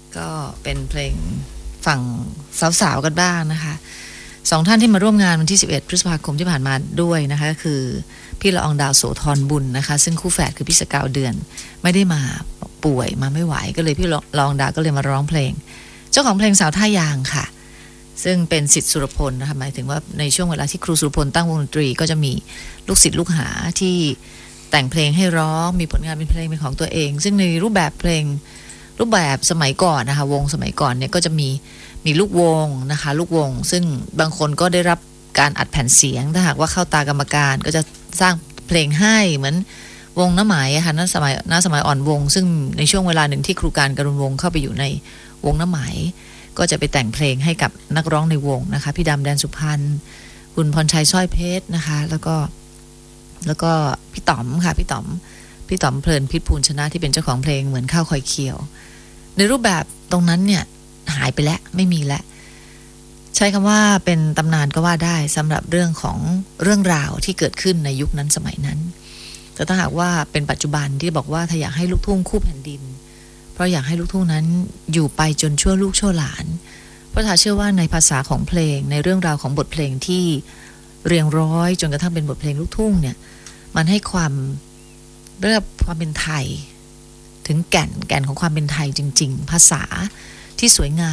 ก็เป็นเพลงฝั่งสาวๆกันบ้างนะคะสองท่านที่มาร่วมงานวันที่11พฤษภาคมที่ผ่านมาด้วยนะคะก็คือพี่ละอองดาวโสธรบุญนะคะซึ่งคู่แฝดคือพี่สกาวเดือนไม่ได้มาป่วยมาไม่ไหวก็เลยพี่ละอองดาวก็เลยมาร้องเพลงเจ้าของเพลงสาวท่ายางค่ะซึ่งเป็นศิษย์สุรพลนะคะหมายถึงว่าในช่วงเวลาที่ครูสุรพลตั้งวงดนตรีก็จะมีลูกศิษย์ลูกหาที่แต่งเพลงให้ร้องมีผลงานเป็นเพลงเป็นของตัวเองซึ่งในรูปแบบเพลงรูปแบบสมัยก่อนนะคะวงสมัยก่อนเนี่ยก็จะมีลูกวงนะคะลูกวงซึ่งบางคนก็ได้รับการอัดแผ่นเสียงถ้าหากว่าเข้าตากรรมการก็จะสร้างเพลงให้เหมือนวงน้าหมายค่ะณสมัยอ่อนวงซึ่งในช่วงเวลาหนึ่งที่ครูการกรุณวงศ์เข้าไปอยู่ในวงน้าหมายก็จะไปแต่งเพลงให้กับนักร้องในวงนะคะพี่ดำแดนสุพรรณคุณพรชัยสร้อยเพชรนะคะแล้วก็พี่ต๋อมค่ะพี่ต๋อมเพลินพิษภูลชนะที่เป็นเจ้าของเพลงเหมือนข้าวคอยเคียวในรูปแบบตรงนั้นเนี่ยหายไปแล้วไม่มีแล้วใช้คำว่าเป็นตำนานก็ว่าได้สำหรับเรื่องของเรื่องราวที่เกิดขึ้นในยุคนั้นสมัยนั้นแต่ถ้าหากว่าเป็นปัจจุบันที่บอกว่าถ้าอยากให้ลูกทุ่งคู่แผ่นดินเพราะอยากให้ลูกทุ่งนั้นอยู่ไปจนชั่วลูกชั่วหลานเพราะถ้าเชื่อว่าในภาษาของเพลงในเรื่องราวของบทเพลงที่เรียงร้อยจนกระทั่งเป็นบทเพลงลูกทุ่งเนี่ยมันให้ความเรียกความเป็นไทยถึงแก่นของความเป็นไทยจริงๆภาษาที่สวยงาม